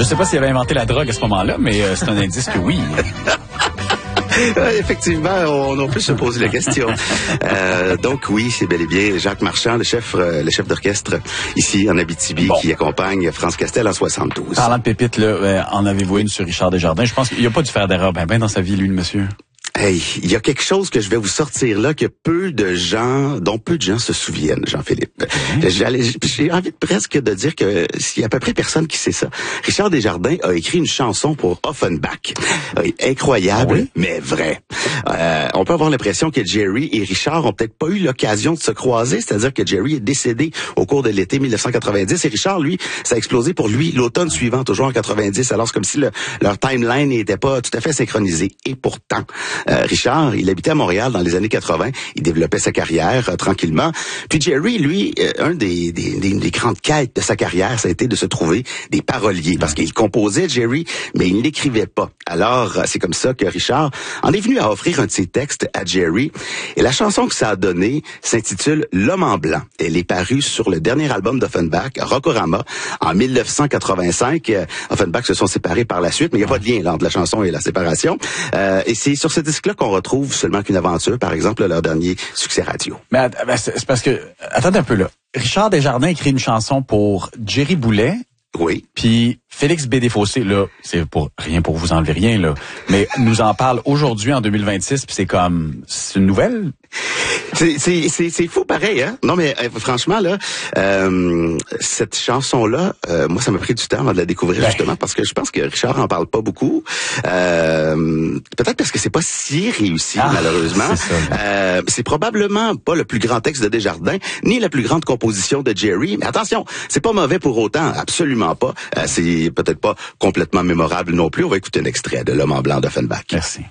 Je sais pas s'il avait inventé la drogue à ce moment-là, mais c'est un indice que oui. Effectivement, on peut se poser la question. Donc oui, c'est bel et bien Jacques Marchand, le chef d'orchestre ici en Abitibi, qui accompagne France Castel en 72. Parlant de pépites, là, en avez-vous une sur Richard Desjardins? Je pense qu'il n'y a pas dû faire d'erreur ben dans sa vie, lui, le monsieur. Hey, il y a quelque chose que je vais vous sortir là dont peu de gens se souviennent, Jean-Philippe. J'ai envie presque de dire que s'il y a à peu près personne qui sait ça. Richard Desjardins a écrit une chanson pour Offenbach. Incroyable, mais vrai. On peut avoir l'impression que Jerry et Richard ont peut-être pas eu l'occasion de se croiser, c'est-à-dire que Jerry est décédé au cours de l'été 1990 et Richard, lui, ça a explosé pour lui l'automne suivant, toujours en 90. Alors c'est comme si leur timeline n'était pas tout à fait synchronisée. Et pourtant, Richard, il habitait à Montréal dans les années 80. Il développait sa carrière tranquillement. Puis Jerry, lui, un des grandes quêtes de sa carrière, ça a été de se trouver des paroliers. Parce qu'il composait, Jerry, mais il n'écrivait pas. Alors, c'est comme ça que Richard en est venu à offrir un de ses textes à Jerry. Et la chanson que ça a donné s'intitule L'homme en blanc. Elle est parue sur le dernier album d'Offenbach, Rockorama, en 1985. Offenbach se sont séparés par la suite, mais il n'y a pas de lien entre la chanson et la séparation. Et c'est sur ce disque-là qu'on retrouve Seulement qu'une aventure, par exemple, leur dernier succès radio. Mais c'est parce que, attendez un peu là. Richard Desjardins écrit une chanson pour Jerry Boulet. Oui. Puis Félix Bédéfossé, là, c'est pour rien pour vous enlever rien, là, mais nous en parle aujourd'hui en 2026, puis c'est une nouvelle. C'est fou pareil, hein? Non, mais franchement, là, cette chanson-là, moi, ça m'a pris du temps avant de la découvrir, justement, parce que je pense que Richard en parle pas beaucoup. Peut-être parce que c'est pas si réussi, malheureusement. C'est probablement pas le plus grand texte de Desjardins, ni la plus grande composition de Jerry. Mais attention, c'est pas mauvais pour autant, absolument pas. C'est peut-être pas complètement mémorable non plus. On va écouter un extrait de L'homme en blanc d'Offenbach. Merci.